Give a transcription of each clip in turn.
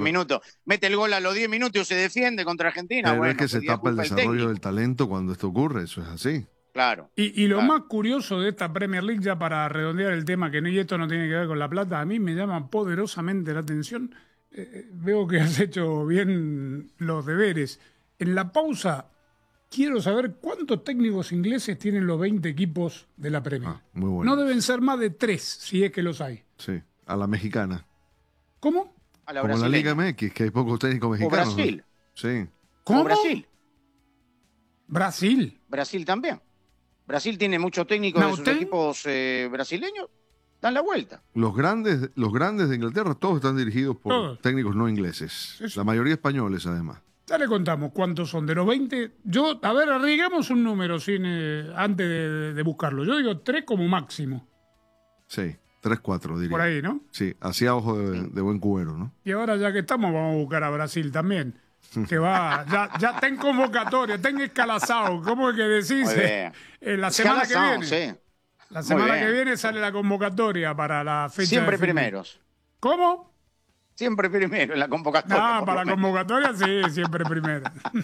minutos. Mete el gol a los 10 minutos y se defiende contra Argentina. Pero bueno, es que se tapa el desarrollo del talento cuando esto ocurre, eso es así. Claro. Y lo más curioso de esta Premier League, ya para redondear el tema, y esto no tiene que ver con la plata, a mí me llama poderosamente la atención. Veo que has hecho bien los deberes. En la pausa, quiero saber cuántos técnicos ingleses tienen los 20 equipos de la Premier. Muy bueno. No deben ser más de 3, si es que los hay. Sí, a la mexicana. ¿Cómo? A la como la Liga MX, que hay pocos técnicos mexicanos. O Brasil. ¿No? Sí. ¿Cómo? O Brasil. Brasil. Brasil también. Brasil tiene muchos técnicos de sus equipos brasileños. Dan la vuelta. Los grandes de Inglaterra, todos están dirigidos por técnicos no ingleses. Eso. La mayoría españoles, además. Ya le contamos cuántos son. De los 20, arriesgamos un número antes de buscarlo. Yo digo 3 como máximo. Sí, 3, 4 diría. Por ahí, ¿no? Sí, hacia ojo de buen cubero, ¿no? Y ahora ya que estamos, vamos a buscar a Brasil también. Que ya está en convocatoria, está en escalazado. ¿Cómo es que decís? La semana que viene. Sí. La semana que viene sale la convocatoria para la fecha. Siempre primeros. ¿Cómo? Siempre primero en la convocatoria. Para la convocatoria sí, siempre primero.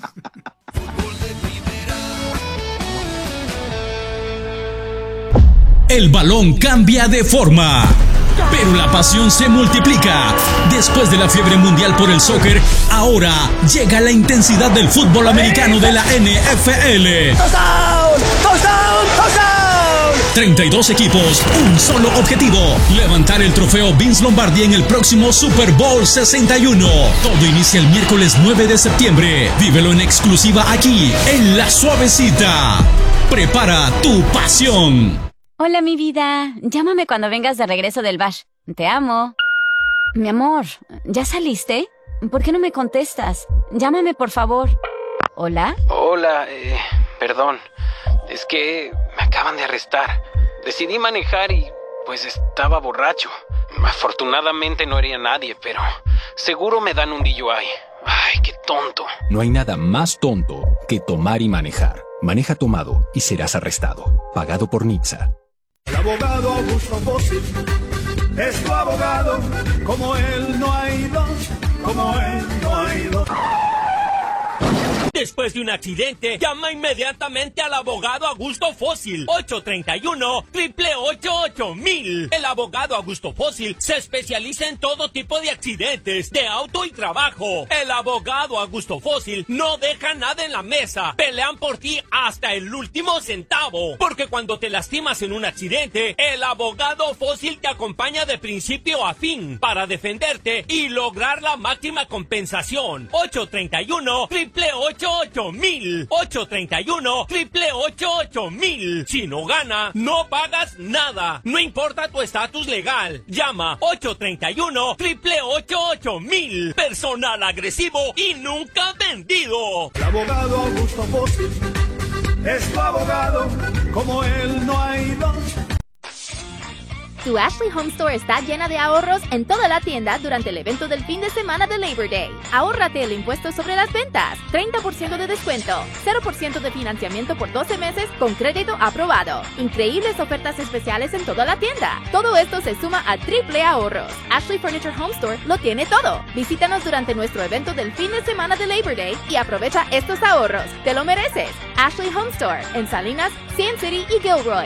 El balón cambia de forma, pero la pasión se multiplica. Después de la fiebre mundial por el soccer, ahora llega la intensidad del fútbol americano de la NFL. ¡Touchdown! ¡Touchdown! ¡Touchdown! 32 equipos, un solo objetivo: levantar el trofeo Vince Lombardi en el próximo Super Bowl 61. Todo inicia el miércoles 9 de septiembre. Vívelo en exclusiva aquí, en La Suavecita. Prepara tu pasión. Hola, mi vida. Llámame cuando vengas de regreso del bash. Te amo. Mi amor, ¿ya saliste? ¿Por qué no me contestas? Llámame, por favor. ¿Hola? Hola, perdón. Es que me acaban de arrestar. Decidí manejar y pues estaba borracho. Afortunadamente no hería a nadie, pero seguro me dan un DUI. Ay, qué tonto. No hay nada más tonto que tomar y manejar. Maneja tomado y serás arrestado. Pagado por NHTSA. El abogado Augusto Bosi es tu abogado. Como él no hay dos. Como él no hay dos. Después de un accidente, llama inmediatamente al abogado Augusto Fósil. 831-888-8000. El abogado Augusto Fósil se especializa en todo tipo de accidentes, de auto y trabajo. El abogado Augusto Fósil no deja nada en la mesa. Pelean por ti hasta el último centavo. Porque cuando te lastimas en un accidente, el abogado Fósil te acompaña de principio a fin para defenderte y lograr la máxima compensación. 831-888-8000. 831-888-8000. Si no gana, no pagas nada. No importa tu estatus legal. Llama 831-888-8000. Personal agresivo y nunca vendido. El abogado Augusto Bosi es tu abogado. Como él no hay dos. Tu Ashley Home Store está llena de ahorros en toda la tienda durante el evento del fin de semana de Labor Day. Ahórrate el impuesto sobre las ventas, 30% de descuento, 0% de financiamiento por 12 meses con crédito aprobado. Increíbles ofertas especiales en toda la tienda. Todo esto se suma a triple ahorros. Ashley Furniture Home Store lo tiene todo. Visítanos durante nuestro evento del fin de semana de Labor Day y aprovecha estos ahorros. Te lo mereces. Ashley Home Store en Salinas, Sin City y Gilroy.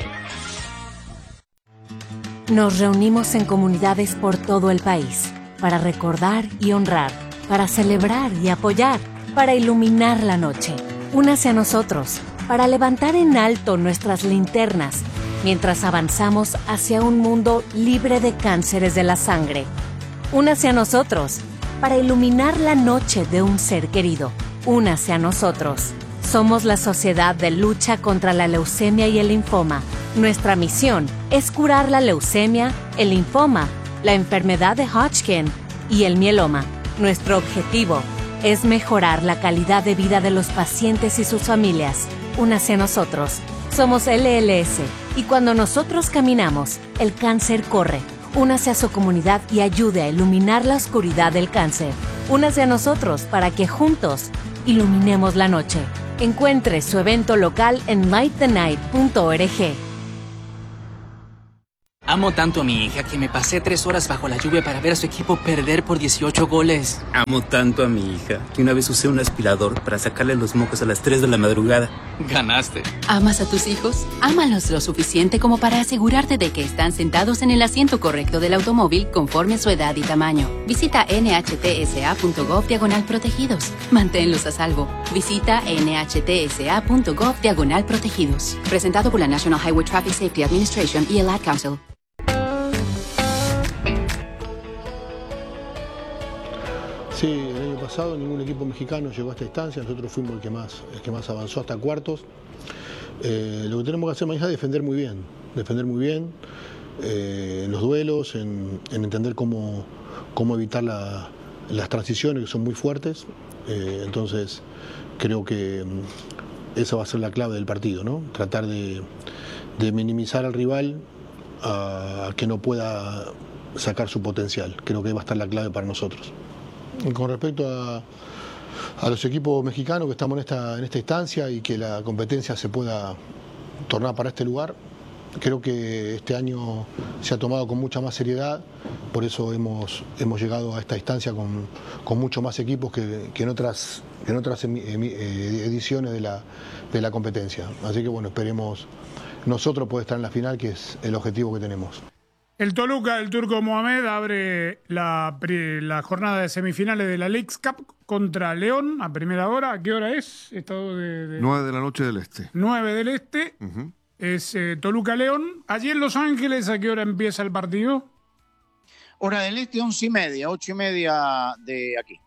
Nos reunimos en comunidades por todo el país para recordar y honrar, para celebrar y apoyar, para iluminar la noche. Únase a nosotros para levantar en alto nuestras linternas mientras avanzamos hacia un mundo libre de cánceres de la sangre. Únase a nosotros para iluminar la noche de un ser querido. Únase a nosotros. Somos la Sociedad de Lucha contra la Leucemia y el Linfoma. Nuestra misión es curar la leucemia, el linfoma, la enfermedad de Hodgkin y el mieloma. Nuestro objetivo es mejorar la calidad de vida de los pacientes y sus familias. Únase a nosotros. Somos LLS y cuando nosotros caminamos, el cáncer corre. Únase a su comunidad y ayude a iluminar la oscuridad del cáncer. Únase a nosotros para que juntos iluminemos la noche. Encuentre su evento local en lightthenight.org. Amo tanto a mi hija que me pasé 3 horas bajo la lluvia para ver a su equipo perder por 18 goles. Amo tanto a mi hija que una vez usé un aspirador para sacarle los mocos a las 3 de la madrugada. Ganaste. ¿Amas a tus hijos? Ámalos lo suficiente como para asegurarte de que están sentados en el asiento correcto del automóvil conforme a su edad y tamaño. Visita nhtsa.gov/protegidos. Manténlos a salvo. Visita nhtsa.gov/protegidos. Presentado por la National Highway Traffic Safety Administration y el Ad Council. Sí, el año pasado ningún equipo mexicano llegó a esta instancia, nosotros fuimos el que más avanzó hasta cuartos. Lo que tenemos que hacer mañana es defender muy bien en los duelos, en entender cómo evitar las transiciones que son muy fuertes. Entonces creo que esa va a ser la clave del partido, ¿no? Tratar de minimizar al rival a que no pueda sacar su potencial. Creo que ahí va a estar la clave para nosotros. Con respecto a los equipos mexicanos que estamos en esta instancia y que la competencia se pueda tornar para este lugar, creo que este año se ha tomado con mucha más seriedad, por eso hemos llegado a esta instancia con mucho más equipos que en otras ediciones de la competencia. Así que bueno, esperemos nosotros poder estar en la final, que es el objetivo que tenemos. El Toluca del Turco Mohamed abre la jornada de semifinales de la Leagues Cup contra León a primera hora. ¿A qué hora es? 9 de la noche del este. 9 del este. Es Toluca-León. Allí en Los Ángeles, ¿a qué hora empieza el partido? Hora del este, 11:30, 8:30 de aquí.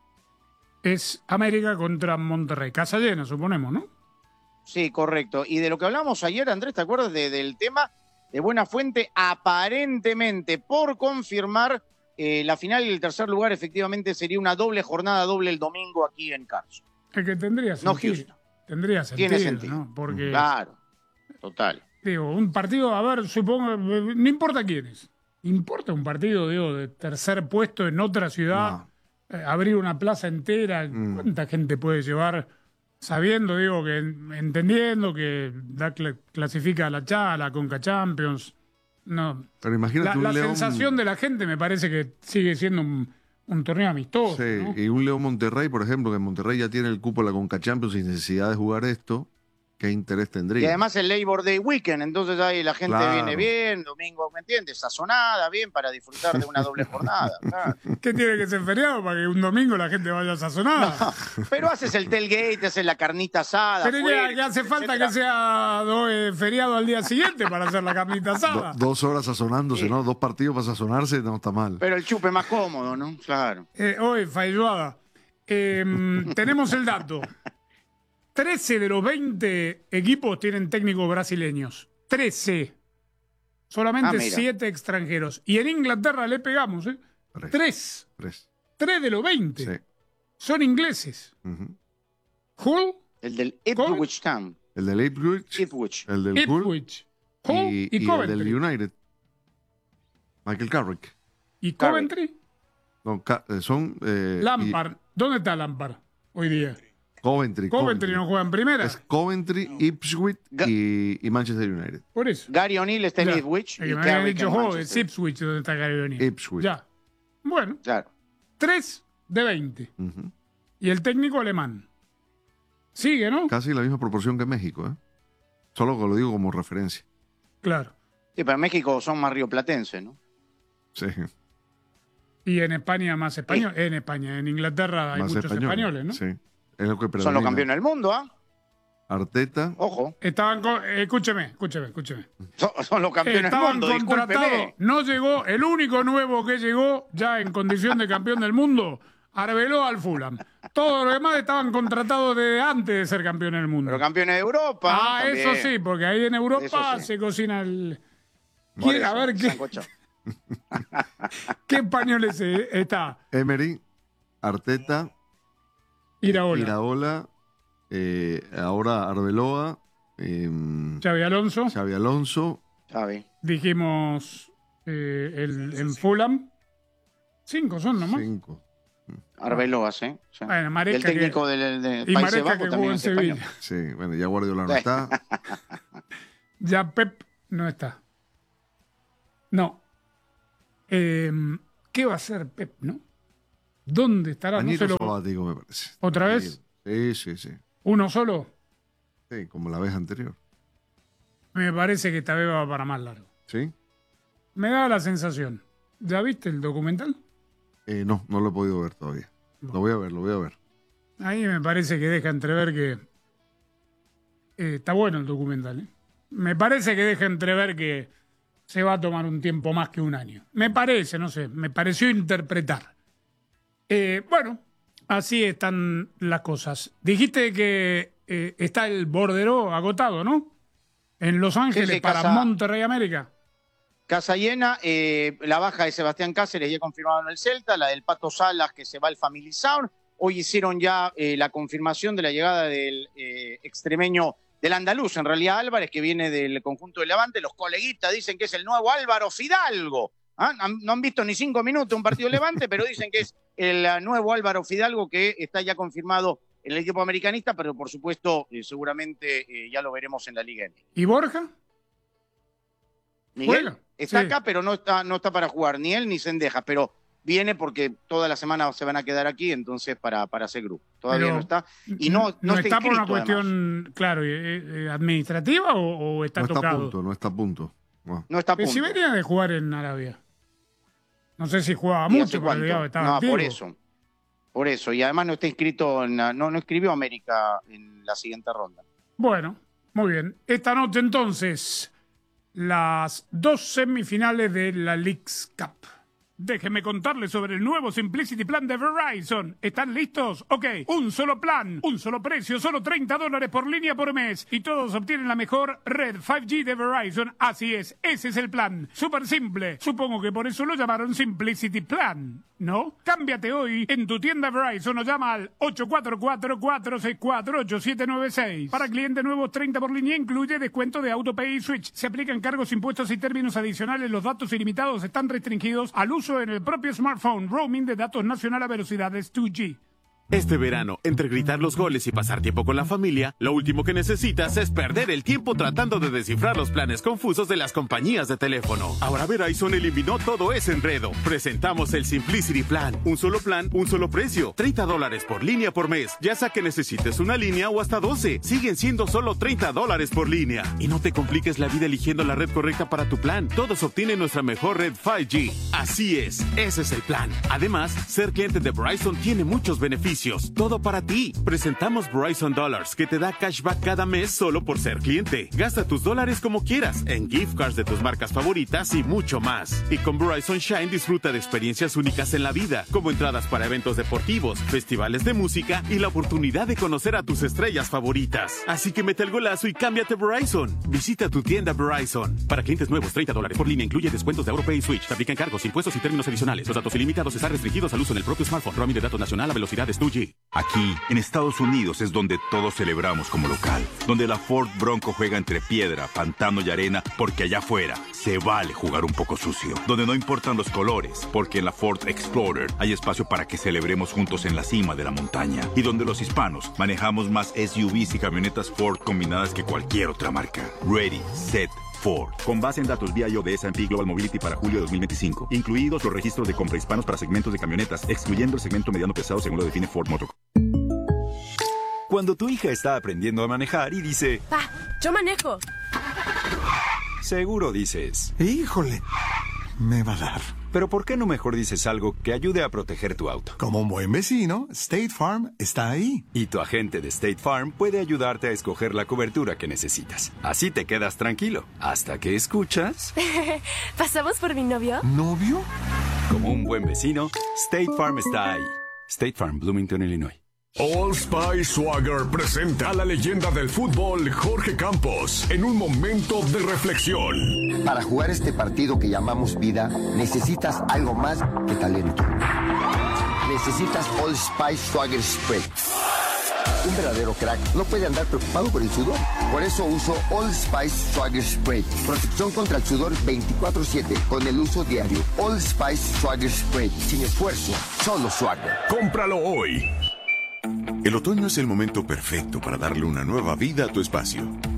Es América contra Monterrey. Casa llena, suponemos, ¿no? Sí, correcto. Y de lo que hablamos ayer, Andrés, ¿te acuerdas del tema? De buena fuente, aparentemente por confirmar la final y el tercer lugar efectivamente sería una doble jornada, doble el domingo aquí en Carson. Es que tendría sentido. No Houston. Tendría sentido. Tiene sentido. ¿no? Porque, claro, total. Digo, un partido, a ver, supongo, no importa quién es. Importa un partido, digo, de tercer puesto en otra ciudad, abrir una plaza entera. ¿Cuánta gente puede llevar? Sabiendo, digo, que entendiendo que clasifica a la Conca Champions. No. Pero imagínate la León... sensación de la gente me parece que sigue siendo un torneo amistoso. Sí, ¿no? y un León Monterrey, por ejemplo, que Monterrey ya tiene el cupo de la Conca Champions sin necesidad de jugar esto. ¿Qué interés tendría? Y además el Labor Day Weekend, entonces ahí la gente Claro. viene bien, domingo, ¿me entiendes? Sazonada, bien, para disfrutar de una doble jornada. Claro. ¿Qué tiene que ser feriado para que un domingo la gente vaya sazonada? No, pero haces el tailgate, haces la carnita asada. Pero fuerte, ya hace falta etcétera. que sea feriado al día siguiente para hacer la carnita asada. 2 horas sazonándose, Sí. ¿no? 2 partidos para sazonarse, no está mal. Pero el chupe más cómodo, ¿no? Claro. Hoy, Fayuada, tenemos el dato. 13 de los 20 equipos tienen técnicos brasileños. 13. Solamente mira. 7 extranjeros. Y en Inglaterra le pegamos, ¿eh? 3. 3 de los 20. Sí. Son ingleses. Hull. El del Ipswich Town. El del Ipswich, Ipswich. el del Hull Ipswich. Hull y el Coventry. del United. Michael Carrick. ¿Y Coventry? No, son... Lampard. ¿Dónde está Lampard hoy día? Coventry No juega en primera. Es Coventry, Ipswich y Manchester United. Por eso. Gary O'Neill está en Ipswich. Me y habían Carrick dicho, en es Manchester. Ipswich donde está Gary O'Neill. Ipswich. Ya. Bueno. Claro. 3 de 20. Y el técnico alemán. Sigue, ¿no? Casi la misma proporción que México, ¿eh? Solo que lo digo como referencia. Claro. Sí, pero en México son más rioplatenses, ¿no? Sí. Y en España más español. En España, en Inglaterra hay Más muchos españoles, ¿no? Sí. Es lo que Son predomina. los campeones del mundo, ¿ah? Arteta. Ojo. Estaban escúcheme. Son los campeones del Estaban mundo, contratados. discúlpeme. No llegó, el único nuevo que llegó ya en condición de campeón del mundo, Arbeloa al Fulham. Todos los demás estaban contratados desde antes de ser campeones del mundo. Pero campeones de Europa. Ah, también. eso sí, porque ahí en Europa Eso sí. se cocina el... Por eso, A ver qué españoles está. Emery, Arteta, Iraola, ahora Arbeloa, Xabi Alonso. Xabi Alonso. Dijimos en Fulham. 5 son nomás. 5. Arbeloa, ¿sí? Sí. Bueno, Y Maresca el técnico que- del y Países Maresca Bajos que también jugó en es español. Sevilla. Sí, bueno, ya Guardiola no está. Ya Pep no está. No. ¿Qué va a hacer Pep, no? ¿Dónde estará? Añito No se lo... sabático, me parece. ¿Otra vez? Sí. ¿Uno solo? Sí, como la vez anterior. Me parece que esta vez va para más largo. ¿Sí? Me da la sensación. ¿Ya viste el documental? No lo he podido ver todavía. Lo voy a ver. Ahí me parece que deja entrever que... está bueno el documental, ¿eh? Me parece que deja entrever que se va a tomar un tiempo más que un año. Me parece, no sé, me pareció interpretar. Bueno, así están las cosas. Dijiste que está el bordero agotado, ¿no? En Los Ángeles Sí, para Monterrey América. Casa llena, la baja de Sebastián Cáceres ya confirmado en el Celta, la del Pato Salas que se va al Family Sound. Hoy hicieron ya la confirmación de la llegada del extremeño, del andaluz, en realidad Álvarez, que viene del conjunto de Levante. Los coleguitas dicen que es el nuevo Álvaro Fidalgo. No han visto ni 5 minutos un partido de Levante, pero dicen que es el nuevo Álvaro Fidalgo, que está ya confirmado en el equipo americanista, pero por supuesto seguramente ya lo veremos en la Liga M. ¿Y Borja? Miguel ¿Juega? está Sí. acá, pero no está para jugar, ni él ni Cendejas, pero viene porque toda la semana se van a quedar aquí, entonces para hacer grupo. Todavía Pero no está. Y no está por una inscrito, cuestión, claro, administrativa o está tocado. No está a punto. No está a punto. Si venía de jugar en Arabia. No sé si jugaba ¿Y hace mucho, pero cuánto? digamos, estaba No, activo. por eso. Y además no está inscrito, no escribió América en la siguiente ronda. Bueno, muy bien. Esta noche entonces, las 2 semifinales de la Leagues Cup. Déjenme contarles sobre el nuevo Simplicity Plan de Verizon. ¿Están listos? Ok, un solo plan, un solo precio, solo $30 por línea por mes. Y todos obtienen la mejor red 5G de Verizon. Así es, ese es el plan. Súper simple. Supongo que por eso lo llamaron Simplicity Plan, ¿no? Cámbiate hoy en tu tienda Verizon o llama al 844-464-8796. Para clientes nuevos, 30 por línea incluye descuento de AutoPay y Switch. Se aplican cargos, impuestos y términos adicionales. Los datos ilimitados están restringidos al uso en el propio smartphone. Roaming de datos nacional a velocidades 2G. Este verano, entre gritar los goles y pasar tiempo con la familia, lo último que necesitas es perder el tiempo tratando de descifrar los planes confusos de las compañías de teléfono. Ahora Verizon eliminó todo ese enredo. Presentamos el Simplicity Plan. Un solo plan, un solo precio. $30 por línea por mes. Ya sea que necesites una línea o hasta 12. Siguen siendo solo $30 por línea. Y no te compliques la vida eligiendo la red correcta para tu plan. Todos obtienen nuestra mejor red 5G. Así es, ese es el plan. Además, ser cliente de Verizon tiene muchos beneficios. Todo para ti. Presentamos Verizon Dollars, que te da cashback cada mes solo por ser cliente. Gasta tus dólares como quieras, en gift cards de tus marcas favoritas y mucho más. Y con Verizon Shine disfruta de experiencias únicas en la vida, como entradas para eventos deportivos, festivales de música y la oportunidad de conocer a tus estrellas favoritas. Así que mete el golazo y cámbiate Verizon. Visita tu tienda Verizon. Para clientes nuevos, $30 por línea incluye descuentos de AutoPay y Switch. Se aplican cargos, impuestos y términos adicionales. Los datos ilimitados están restringidos al uso en el propio smartphone. Roaming de datos nacional a velocidades 2G. Aquí, en Estados Unidos, es donde todos celebramos como local. Donde la Ford Bronco juega entre piedra, pantano y arena, porque allá afuera se vale jugar un poco sucio. Donde no importan los colores, porque en la Ford Explorer hay espacio para que celebremos juntos en la cima de la montaña. Y donde los hispanos manejamos más SUVs y camionetas Ford combinadas que cualquier otra marca. Ready, set, Ford. Con base en datos BIO de S&P Global Mobility para julio de 2025, incluidos los registros de compra hispanos para segmentos de camionetas, excluyendo el segmento mediano pesado según lo define Ford Motor. Cuando tu hija está aprendiendo a manejar y dice... ¡Pa! ¡Yo manejo! Seguro dices... ¡Híjole! Me va a dar. Pero ¿por qué no mejor dices algo que ayude a proteger tu auto? Como un buen vecino, State Farm está ahí. Y tu agente de State Farm puede ayudarte a escoger la cobertura que necesitas. Así te quedas tranquilo, hasta que escuchas... ¿Pasamos por mi novio? ¿Novio? Como un buen vecino, State Farm está ahí. State Farm, Bloomington, Illinois. Old Spice Swagger presenta a la leyenda del fútbol, Jorge Campos, en un momento de reflexión. Para jugar este partido que llamamos vida, necesitas algo más que talento. Necesitas Old Spice Swagger Spray. Un verdadero crack no puede andar preocupado por el sudor. Por eso uso Old Spice Swagger Spray. Protección contra el sudor 24/7 con el uso diario. Old Spice Swagger Spray. Sin esfuerzo, solo Swagger. Cómpralo hoy. El otoño es el momento perfecto para darle una nueva vida a tu espacio.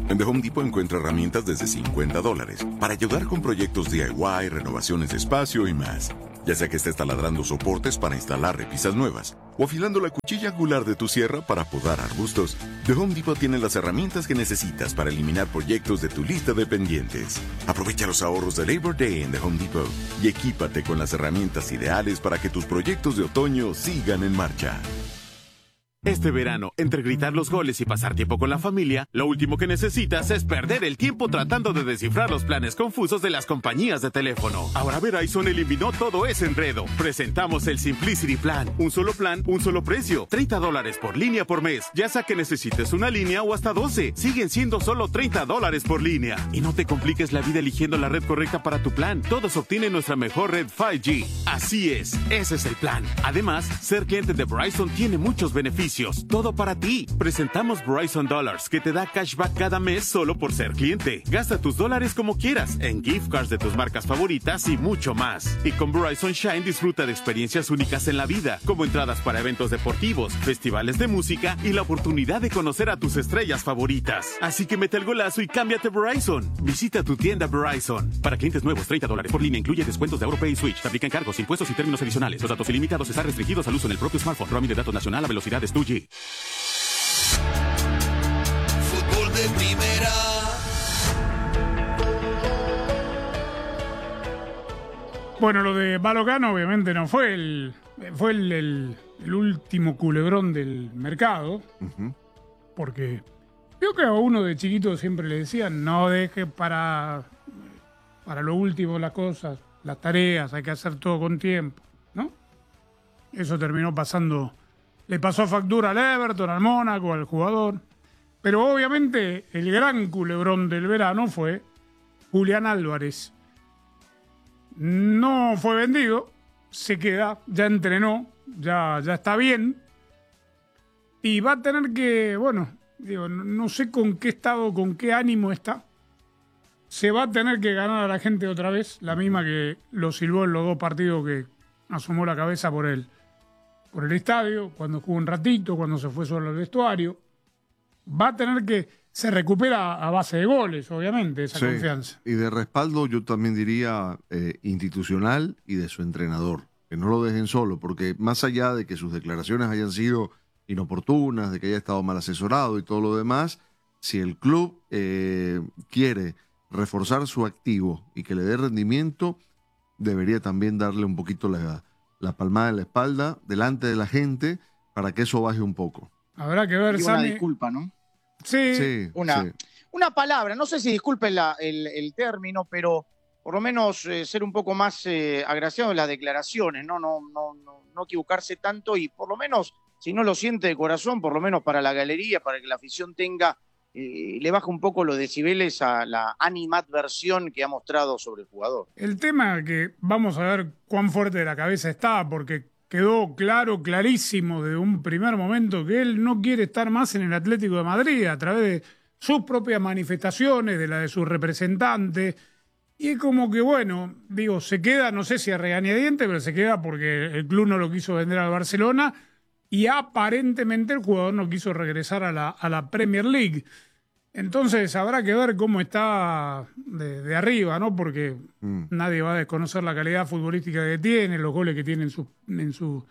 En The Home Depot encuentra herramientas desde $50 para ayudar con proyectos DIY, renovaciones de espacio y más. Ya sea que estés taladrando soportes para instalar repisas nuevas o afilando la cuchilla angular de tu sierra para podar arbustos, The Home Depot tiene las herramientas que necesitas para eliminar proyectos de tu lista de pendientes. Aprovecha los ahorros de Labor Day en The Home Depot y equípate con las herramientas ideales para que tus proyectos de otoño sigan en marcha. Este verano, entre gritar los goles y pasar tiempo con la familia, lo último que necesitas es perder el tiempo tratando de descifrar los planes confusos de las compañías de teléfono. Ahora Verizon eliminó todo ese enredo. Presentamos el Simplicity Plan. Un solo plan, un solo precio. $30 por línea por mes. Ya sea que necesites una línea o hasta 12. Siguen siendo solo $30 por línea. Y no te compliques la vida eligiendo la red correcta para tu plan. Todos obtienen nuestra mejor red 5G. Así es, ese es el plan. Además, ser cliente de Verizon tiene muchos beneficios. Todo para ti. Presentamos Verizon Dollars, que te da cashback cada mes solo por ser cliente. Gasta tus dólares como quieras, en gift cards de tus marcas favoritas y mucho más. Y con Verizon Shine disfruta de experiencias únicas en la vida, como entradas para eventos deportivos, festivales de música y la oportunidad de conocer a tus estrellas favoritas. Así que mete el golazo y cámbiate Verizon. Visita tu tienda Verizon. Para clientes nuevos, $30 por línea incluye descuentos de AuroPay y Switch. Se aplican cargos, impuestos y términos adicionales. Los datos ilimitados están restringidos al uso en el propio smartphone. Roaming de datos nacional a velocidades 2G. Fútbol de primera. Bueno, lo de Balogano obviamente no fue el último culebrón del mercado, porque yo que a uno de chiquito siempre le decían, no dejes para lo último las cosas, las tareas, hay que hacer todo con tiempo, ¿no? Eso terminó pasando. Le pasó factura al Everton, al Mónaco, al jugador. Pero obviamente el gran culebrón del verano fue Julián Álvarez. No fue vendido, se queda, ya entrenó, ya está bien. Y va a tener que, bueno, digo, no sé con qué estado, con qué ánimo está. Se va a tener que ganar a la gente otra vez, la misma que lo silbó en los 2 partidos que asomó la cabeza por el estadio, cuando jugó un ratito, cuando se fue solo al vestuario. Va a tener que... Se recupera a base de goles, obviamente, esa confianza. Y de respaldo, yo también diría, institucional y de su entrenador. Que no lo dejen solo, porque más allá de que sus declaraciones hayan sido inoportunas, de que haya estado mal asesorado y todo lo demás, si el club quiere reforzar su activo y que le dé rendimiento, debería también darle un poquito la palmada en la espalda delante de la gente para que eso baje un poco. Habrá que ver, Sammy. Una disculpa, ¿no? Sí. Una palabra, no sé si disculpen el término, pero por lo menos ser un poco más agraciado en las declaraciones, no equivocarse tanto y por lo menos, si no lo siente de corazón, por lo menos para la galería, para que la afición tenga, le baja un poco los decibeles a la animadversión que ha mostrado sobre el jugador. El tema que vamos a ver cuán fuerte de la cabeza está, porque quedó clarísimo desde un primer momento que él no quiere estar más en el Atlético de Madrid a través de sus propias manifestaciones, de la de sus representantes. Y es como que, bueno, digo, se queda, no sé si a regañadientes, pero se queda porque el club no lo quiso vender al Barcelona y aparentemente el jugador no quiso regresar a la Premier League. Entonces habrá que ver cómo está de arriba, ¿no? Porque nadie va a desconocer la calidad futbolística que tiene, los goles que tiene en su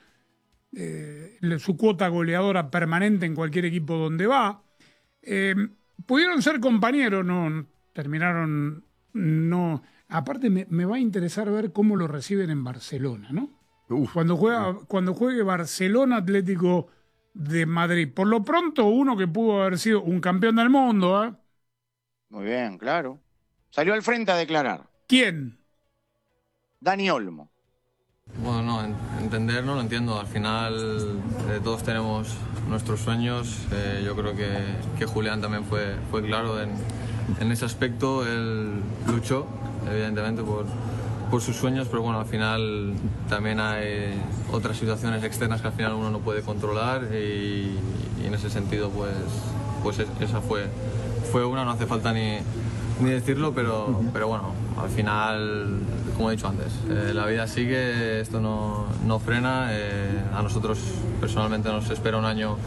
cuota goleadora permanente en cualquier equipo donde va. Pudieron ser compañeros, no terminaron, no. Aparte me va a interesar ver cómo lo reciben en Barcelona, ¿no? Cuando juegue Barcelona Atlético de Madrid. Por lo pronto, uno que pudo haber sido un campeón del mundo, ¿eh? Muy bien, claro. Salió al frente a declarar. ¿Quién? Dani Olmo. Bueno, no, entender no lo entiendo. Al final todos tenemos nuestros sueños. Yo creo que Julián también fue claro en ese aspecto. Él luchó, evidentemente, por sus sueños, pero bueno, al final también hay otras situaciones externas que al final uno no puede controlar y en ese sentido pues esa fue una, no hace falta ni decirlo, pero bueno, al final, como he dicho antes, la vida sigue, esto no frena. A nosotros personalmente nos espera un año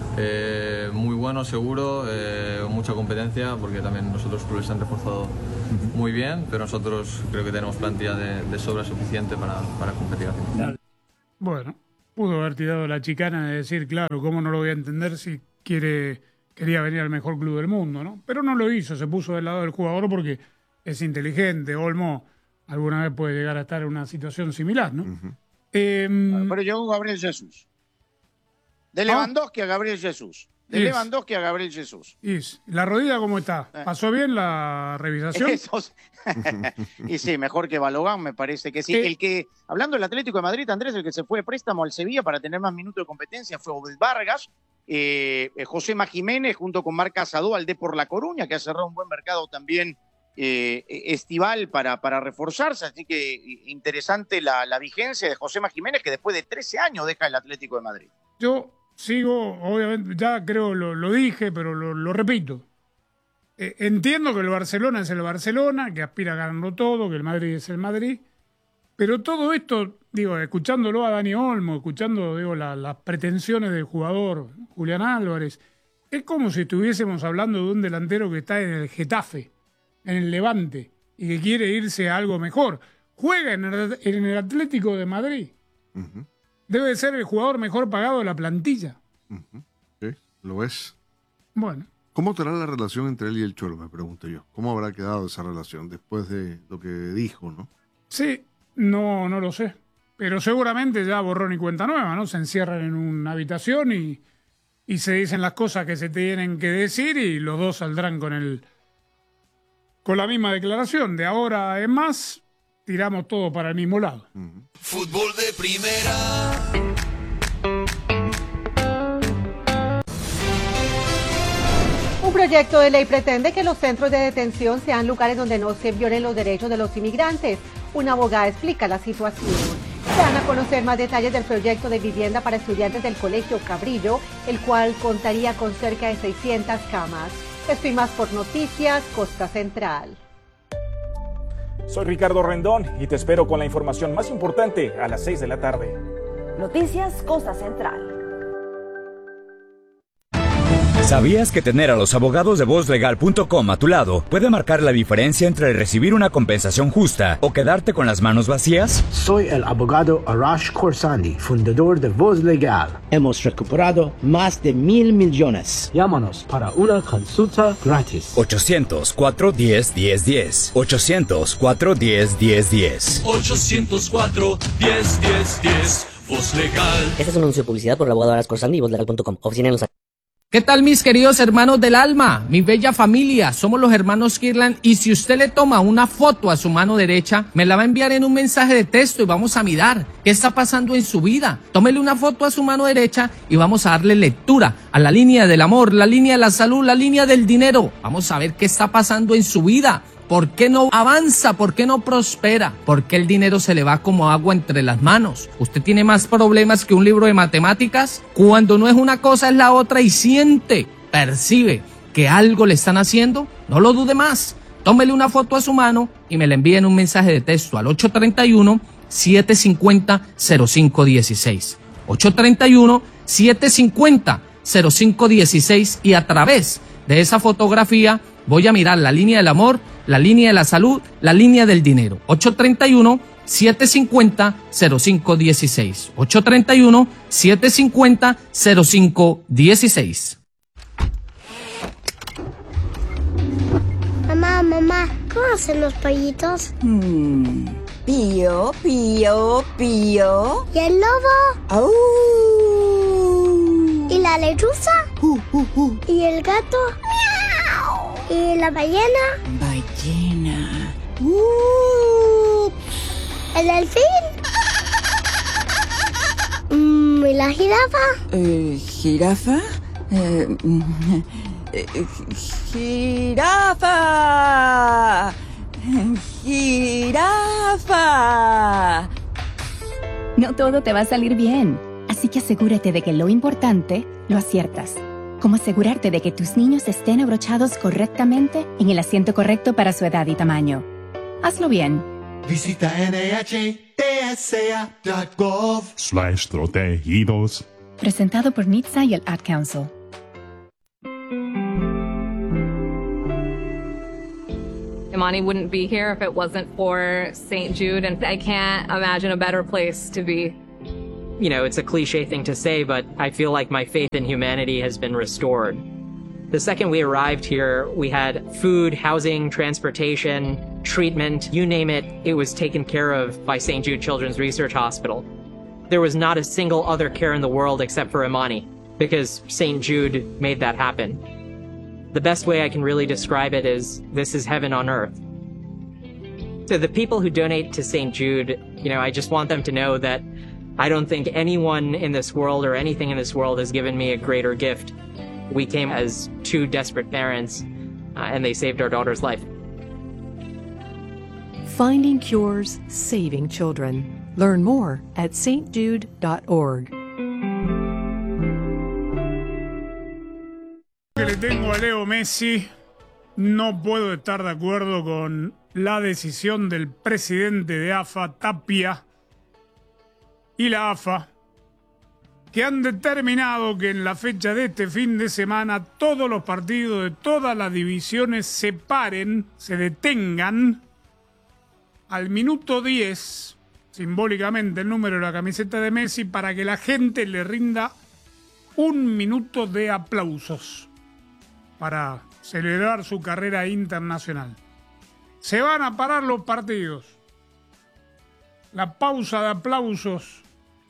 muy bueno, seguro, mucha competencia, porque también los otros clubes se han reforzado muy bien, pero nosotros creo que tenemos plantilla de sobra suficiente para competir al final. Bueno, pudo haber tirado la chicana de decir, claro, ¿cómo no lo voy a entender si quería venir al mejor club del mundo, ¿no? Pero no lo hizo, se puso del lado del jugador porque es inteligente. Olmo alguna vez puede llegar a estar en una situación similar, ¿no? Pero yo Gabriel Jesús. De Lewandowski a Gabriel Jesús. De Lewandowski a Gabriel Jesús. ¿La rodilla cómo está? ¿Pasó bien la revisación? Y sí, mejor que Balogán, me parece que sí. Hablando del Atlético de Madrid, Andrés, el que se fue de préstamo al Sevilla para tener más minutos de competencia fue Obed Vargas. Josema Jiménez junto con Marc Casado al Depor La Coruña, que ha cerrado un buen mercado también estival para reforzarse, así que interesante la vigencia de Josema Jiménez, que después de 13 años deja el Atlético de Madrid. Yo sigo, obviamente, ya creo lo dije, pero lo repito. Entiendo que el Barcelona es el Barcelona, que aspira a ganarlo todo, que el Madrid es el Madrid, pero todo esto, escuchándolo a Dani Olmo, escuchando, las pretensiones del jugador Julián Álvarez, es como si estuviésemos hablando de un delantero que está en el Getafe, en el Levante, y que quiere irse a algo mejor. Juega en el Atlético de Madrid. Uh-huh. Debe ser el jugador mejor pagado de la plantilla. Uh-huh. Sí, lo es. Bueno. ¿Cómo estará la relación entre él y el Cholo, me pregunto yo? ¿Cómo habrá quedado esa relación después de lo que dijo, no? Sí, no lo sé. Pero seguramente ya borrón y cuenta nueva, ¿no? Se encierran en una habitación y se dicen las cosas que se tienen que decir y los dos saldrán con la misma declaración. De ahora en más, tiramos todo para el mismo lado. Uh-huh. Fútbol de primera. Un proyecto de ley pretende que los centros de detención sean lugares donde no se violen los derechos de los inmigrantes. Una abogada explica la situación. Se van a conocer más detalles del proyecto de vivienda para estudiantes del Colegio Cabrillo, el cual contaría con cerca de 600 camas. Esto y más por Noticias Costa Central. Soy Ricardo Rendón y te espero con la información más importante a las 6 de la tarde. Noticias Costa Central. ¿Sabías que tener a los abogados de vozlegal.com a tu lado puede marcar la diferencia entre recibir una compensación justa o quedarte con las manos vacías? Soy el abogado Arash Khorsandi, fundador de Voz Legal. Hemos recuperado más de 1,000 millones. Llámanos para una consulta gratis. 800-410-1010. 800-410-1010. 800-410-1010. Voz Legal. Este es un anuncio de publicidad por el abogado Arash Khorsandi y vozlegal.com. Oficina en Los Ángeles. ¿Qué tal, mis queridos hermanos del alma? Mi bella familia, somos los hermanos Kirlan y si usted le toma una foto a su mano derecha, me la va a enviar en un mensaje de texto y vamos a mirar qué está pasando en su vida. Tómele una foto a su mano derecha y vamos a darle lectura a la línea del amor, la línea de la salud, la línea del dinero. Vamos a ver qué está pasando en su vida. ¿Por qué no avanza? ¿Por qué no prospera? ¿Por qué el dinero se le va como agua entre las manos? ¿Usted tiene más problemas que un libro de matemáticas? Cuando no es una cosa es la otra y siente, percibe que algo le están haciendo, no lo dude más. Tómele una foto a su mano y me la envíe en un mensaje de texto al 831-750-0516. 831-750-0516 y a través de esa fotografía voy a mirar la línea del amor, la línea de la salud, la línea del dinero. 831-750-0516. 831-750-0516. Mamá, ¿cómo hacen los pollitos? Pío, pío, pío. ¿Y el lobo? ¡Au! ¿Y la lechuza? ¿Y el gato? ¡Miau! ¿Y la ballena? Ballena. ¿El delfín? ¿Y la jirafa? ¿Jirafa? ¡Jirafa! ¡Jirafa! No todo te va a salir bien, así que asegúrate de que lo importante lo aciertas. Como asegurarte de que tus niños estén abrochados correctamente en el asiento correcto para su edad y tamaño. Hazlo bien. Visita NHTSA.gov/protegidos. Presentado por NHTSA y el Ad Council. Imani wouldn't be here if it wasn't for St. Jude, and I can't imagine a better place to be. You know, it's a cliche thing to say, but I feel like my faith in humanity has been restored. The second we arrived here, we had food, housing, transportation, treatment, you name it, it was taken care of by St. Jude Children's Research Hospital. There was not a single other care in the world except for Imani, because St. Jude made that happen. The best way I can really describe it is, this is heaven on earth. So the people who donate to St. Jude, you know, I just want them to know that I don't think anyone in this world or anything in this world has given me a greater gift. We came as two desperate parents, and they saved our daughter's life. Finding cures, saving children. Learn more at stjude.org. Que le tengo a Leo Messi, no puedo estar de acuerdo con la decisión del presidente de AFA, Tapia, y la AFA, que han determinado que en la fecha de este fin de semana todos los partidos de todas las divisiones se paren, se detengan al minuto 10, simbólicamente el número de la camiseta de Messi, para que la gente le rinda un minuto de aplausos para celebrar su carrera internacional. Se van a parar los partidos. La pausa de aplausos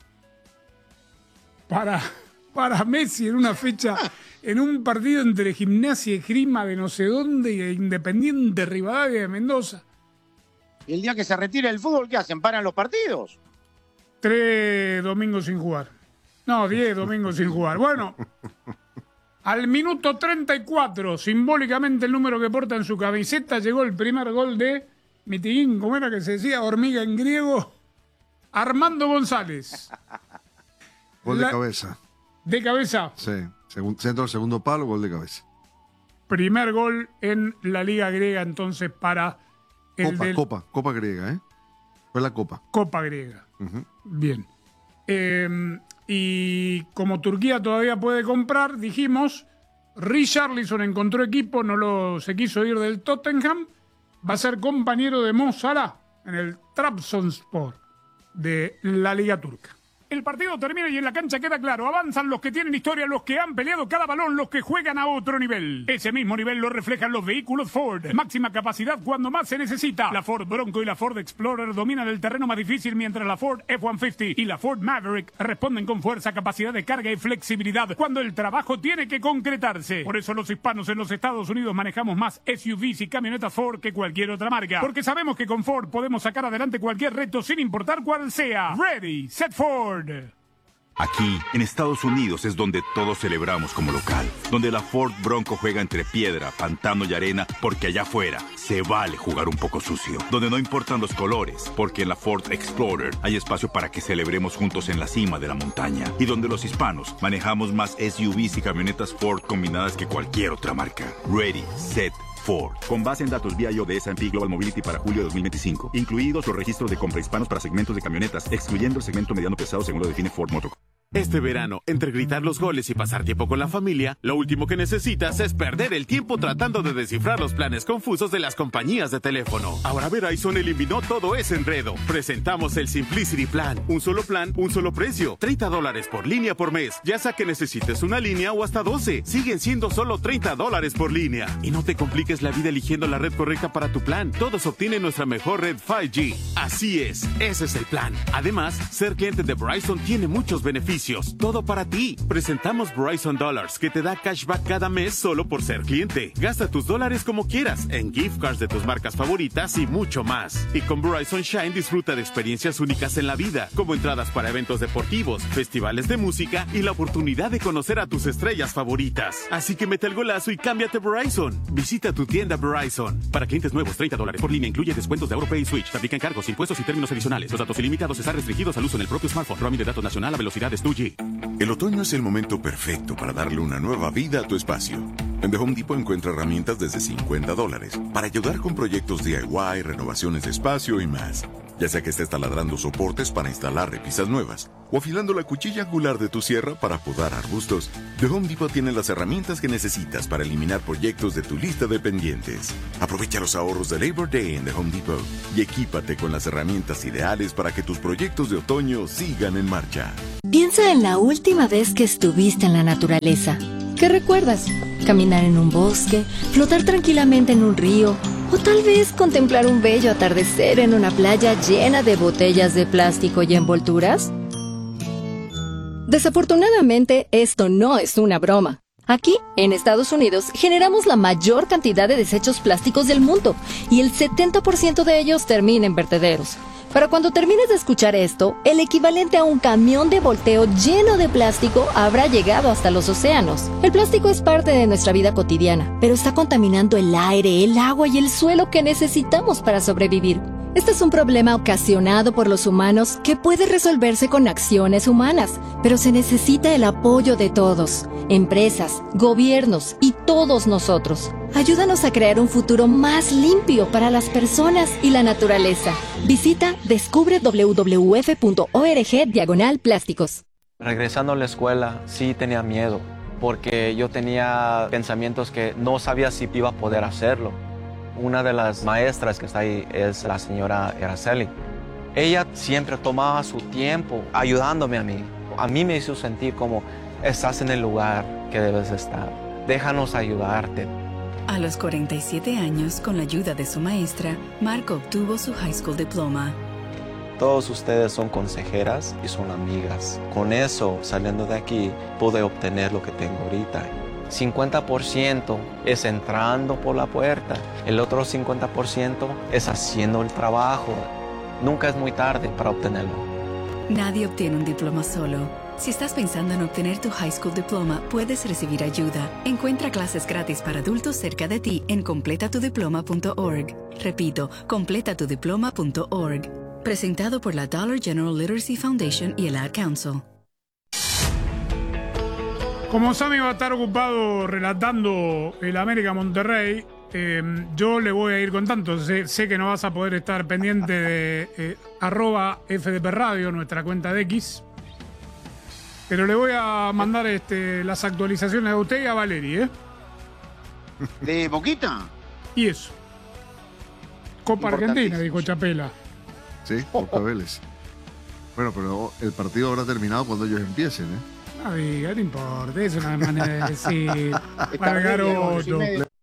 para Messi en una fecha, en un partido entre Gimnasia y Esgrima de no sé dónde y Independiente Rivadavia de Mendoza. ¿Y el día que se retire el fútbol, qué hacen? ¿Paran los partidos? 3 domingos sin jugar. No, 10 domingos sin jugar. Bueno, al minuto 34, simbólicamente el número que porta en su camiseta, llegó el primer gol de Mitiguín, ¿cómo era que se decía? Hormiga en griego. Armando González. Gol de cabeza. ¿De cabeza? Sí, centro del segundo palo, gol de cabeza. Primer gol en la Liga Griega, entonces, para el Copa griega, ¿eh? Fue la Copa. Copa griega. Bien. Y como Turquía todavía puede comprar, dijimos, Richarlison encontró equipo, se quiso ir del Tottenham, va a ser compañero de Mo Salah en el Trabzonspor de la Liga Turca. El partido termina y en la cancha queda claro. Avanzan los que tienen historia, los que han peleado cada balón, los que juegan a otro nivel. Ese mismo nivel lo reflejan los vehículos Ford. Máxima capacidad cuando más se necesita. La Ford Bronco y la Ford Explorer dominan el terreno más difícil, mientras la Ford F-150 y la Ford Maverick responden con fuerza, capacidad de carga y flexibilidad cuando el trabajo tiene que concretarse. Por eso los hispanos en los Estados Unidos manejamos más SUVs y camionetas Ford que cualquier otra marca. Porque sabemos que con Ford podemos sacar adelante cualquier reto sin importar cuál sea. Ready, set, Ford. Aquí, en Estados Unidos, es donde todos celebramos como local. Donde la Ford Bronco juega entre piedra, pantano y arena, porque allá afuera se vale jugar un poco sucio. Donde no importan los colores, porque en la Ford Explorer hay espacio para que celebremos juntos en la cima de la montaña. Y donde los hispanos manejamos más SUVs y camionetas Ford combinadas que cualquier otra marca. Ready, set, Ford. Con base en datos vía de S&P Global Mobility para julio de 2025, incluidos los registros de compra hispanos para segmentos de camionetas, excluyendo el segmento mediano pesado según lo define Ford Motor. Este verano, entre gritar los goles y pasar tiempo con la familia, lo último que necesitas es perder el tiempo tratando de descifrar los planes confusos de las compañías de teléfono. Ahora Verizon eliminó todo ese enredo. Presentamos el Simplicity Plan. Un solo plan, un solo precio. $30 por línea por mes. Ya sea que necesites una línea o hasta 12. Siguen siendo solo $30 por línea. Y no te compliques la vida eligiendo la red correcta para tu plan. Todos obtienen nuestra mejor red 5G. Así es, ese es el plan. Además, ser cliente de Verizon tiene muchos beneficios. Todo para ti. Presentamos Verizon Dollars, que te da cashback cada mes solo por ser cliente. Gasta tus dólares como quieras, en gift cards de tus marcas favoritas y mucho más. Y con Verizon Shine disfruta de experiencias únicas en la vida, como entradas para eventos deportivos, festivales de música y la oportunidad de conocer a tus estrellas favoritas. Así que mete el golazo y cámbiate Verizon. Visita tu tienda Verizon. Para clientes nuevos, $30 por línea incluye descuentos de AutoPay y Switch. Te aplican cargos, impuestos y términos adicionales. Los datos ilimitados están restringidos al uso en el propio smartphone. Roaming de datos nacional a velocidades 2G. El otoño es el momento perfecto para darle una nueva vida a tu espacio. En The Home Depot encuentra herramientas desde $50 para ayudar con proyectos DIY, renovaciones de espacio y más. Ya sea que estés taladrando soportes para instalar repisas nuevas o afilando la cuchilla angular de tu sierra para podar arbustos, The Home Depot tiene las herramientas que necesitas para eliminar proyectos de tu lista de pendientes. Aprovecha los ahorros de Labor Day en The Home Depot y equípate con las herramientas ideales para que tus proyectos de otoño sigan en marcha. Piensa en la última vez que estuviste en la naturaleza. ¿Qué recuerdas? ¿Caminar en un bosque? ¿Flotar tranquilamente en un río? ¿O tal vez contemplar un bello atardecer en una playa llena de botellas de plástico y envolturas? Desafortunadamente, esto no es una broma. Aquí, en Estados Unidos, generamos la mayor cantidad de desechos plásticos del mundo y el 70% de ellos termina en vertederos. Para cuando termines de escuchar esto, el equivalente a un camión de volteo lleno de plástico habrá llegado hasta los océanos. El plástico es parte de nuestra vida cotidiana, pero está contaminando el aire, el agua y el suelo que necesitamos para sobrevivir. Este es un problema ocasionado por los humanos que puede resolverse con acciones humanas, pero se necesita el apoyo de todos, empresas, gobiernos y todos nosotros. Ayúdanos a crear un futuro más limpio para las personas y la naturaleza. Visita descubre.wwf.org/plásticos. Regresando a la escuela, sí tenía miedo, porque yo tenía pensamientos que no sabía si iba a poder hacerlo. Una de las maestras que está ahí es la señora Araceli. Ella siempre tomaba su tiempo ayudándome a mí. A mí me hizo sentir como estás en el lugar que debes estar. Déjanos ayudarte. A los 47 años, con la ayuda de su maestra, Marco obtuvo su high school diploma. Todos ustedes son consejeras y son amigas. Con eso, saliendo de aquí, pude obtener lo que tengo ahorita. 50% es entrando por la puerta, el otro 50% es haciendo el trabajo. Nunca es muy tarde para obtenerlo. Nadie obtiene un diploma solo. Si estás pensando en obtener tu high school diploma, puedes recibir ayuda. Encuentra clases gratis para adultos cerca de ti en completatudiploma.org. Repito, completatudiploma.org. Presentado por la Dollar General Literacy Foundation y el Ad Council. Como Sammy va a estar ocupado relatando el América Monterrey, yo le voy a ir contando. Sé que no vas a poder estar pendiente de @FDP Radio, nuestra cuenta de X. Pero le voy a mandar las actualizaciones a usted y a Valeri, ¿De Boquita? Y eso. Copa Argentina, dijo Chapela. Sí, Copa Vélez. Bueno, pero el partido habrá terminado cuando ellos empiecen, No diga, no importa, es una manera de decir. Para Garoto.